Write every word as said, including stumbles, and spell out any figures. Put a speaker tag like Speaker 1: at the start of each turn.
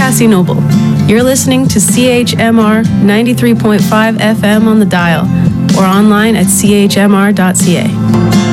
Speaker 1: Cassie Noble. You're listening to C H M R ninety-three point five F M on the dial or online at c h m r dot c a.